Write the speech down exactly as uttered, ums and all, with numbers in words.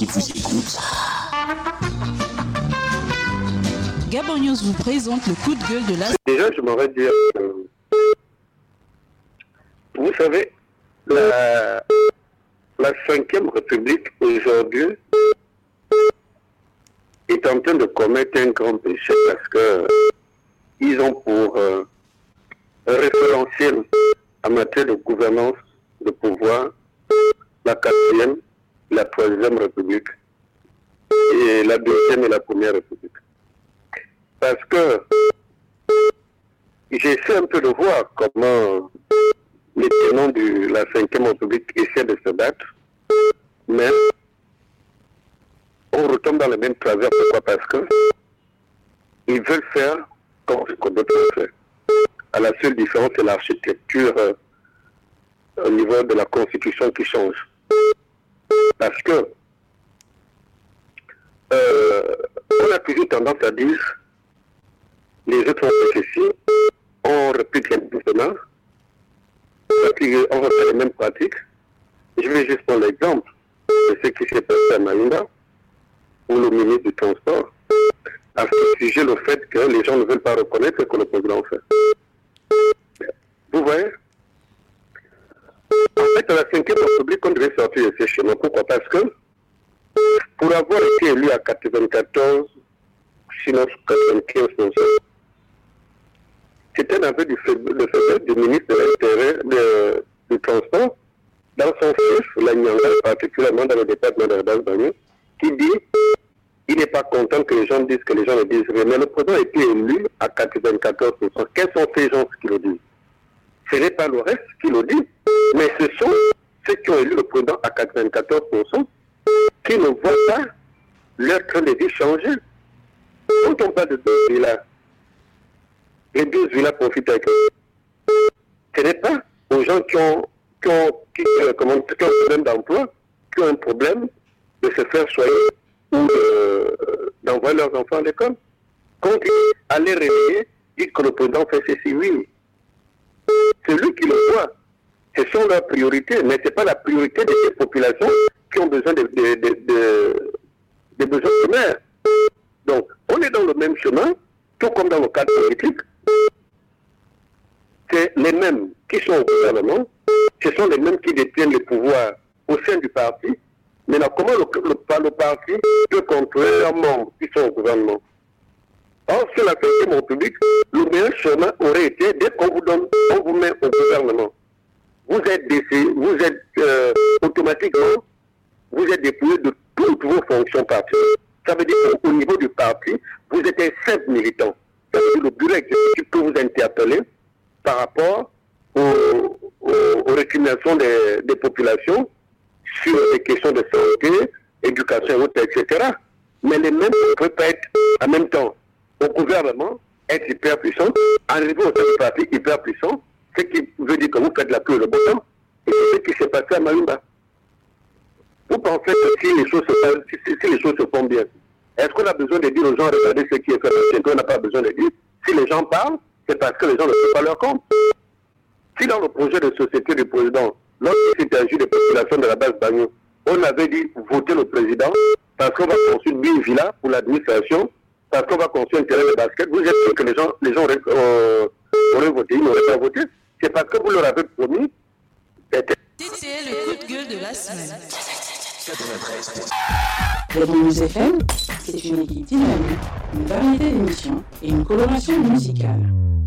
qui vous écoute. Gabon News vous présente le coup de gueule de la... Déjà, je m'aurais dit... Euh, vous savez, la, la cinquième République, aujourd'hui, est en train de commettre un grand péché parce que ils ont pour euh, référentiel en matière de gouvernance, de pouvoir, la quatrième, la troisième République et la deuxième et la première République. Parce que j'essaie un peu de voir comment les tenants de la cinquième République essaient de se battre, mais on retombe dans le même travers. Pourquoi? Parce que ils veulent faire comme ce qu'on d'autres fait. À la seule différence, c'est l'architecture euh, au niveau de la Constitution qui change. Parce que euh, on a toujours tendance à dire les autres ont fait ceci, on réplique maintenant, on refait les mêmes pratiques. Je vais juste prendre l'exemple de ce qui s'est passé à Maïnda, où le ministre du Transport a fustigé le fait que les gens ne veulent pas reconnaître ce que le président fait. Vous voyez? En fait, à la cinquième République, on devait sortir de ces schémas. Pourquoi? Parce que pour avoir été élu à quatre-vingt-quatorze, sinon quatre-vingt-quinze pour cent, c'était un aveu du faiblesse du ministre de l'Intérieur du Transport, dans son chef, la Nyanga, particulièrement dans le département de Rebas-Bagno, qui dit il n'est pas content que les gens disent que les gens le disent rien. Mais le président a été élu à quatre-vingt-quatorze pour cent. Quels sont ces gens qui le disent? Ce n'est pas le reste qui le dit, mais ce sont ceux qui ont élu le président à quatre-vingt-quatorze pour cent qui ne voient pas leur train de vie changer. Quand on parle de deux villas, les deux villas profitent avec eux. Ce n'est pas aux gens qui ont, qui ont, qui, euh, comment, qui ont un problème d'emploi, qui ont un problème de se faire soigner ou d'envoyer leurs enfants à l'école. Quand ils allaient réveiller, disent que le président fait ceci, oui. C'est lui qui le voit. Ce sont leurs priorités, mais ce n'est pas la priorité de ces populations qui ont besoin de, de, de, de, de besoins primaires. Donc, on est dans le même chemin, tout comme dans le cadre politique. C'est les mêmes qui sont au gouvernement, ce sont les mêmes qui détiennent le pouvoir au sein du parti. Maintenant, comment le, le, le parti peut contrôler leurs membres qui sont au gouvernement? Or, sur la cinquième République, le meilleur chemin aurait été, dès qu'on vous donne, on vous met au gouvernement. Vous êtes décidé, vous êtes euh, automatiquement, vous êtes dépouillé de toutes vos fonctions partielles. Ça veut dire qu'au niveau du parti, vous êtes un simple militant. Ça veut dire que le bureau exécutif peut vous interpeller par rapport aux, aux, aux récriminations des, des populations sur les questions de santé, éducation, et cetera. Mais les mêmes ne peuvent pas être en même temps au gouvernement, être hyper puissant, arriver au sein du parti hyper puissant, ce qui veut dire que vous faites la pluie et le beau temps. Et c'est ce qui s'est passé à Maïmba. Vous pensez que si les choses se, si, si les choses se font bien, est-ce qu'on a besoin de dire aux gens, regardez ce qui est fait, parce qu'on n'a pas besoin de dire. Si les gens parlent, c'est parce que les gens ne font pas leur compte. Si dans le projet de société du président, lorsqu'il s'est agi des populations de la base Bagno, on avait dit voter le président parce qu'on va construire une villa pour l'administration, parce qu'on va construire un terrain de basket, vous êtes sûr que les gens, les gens auraient, euh, auraient voté, ils n'auraient pas voté. C'est parce que vous leur avez promis. C'était le coup de gueule de la semaine. Gabon News F M, c'est une équipe dynamique, une variété d'émissions et une coloration musicale.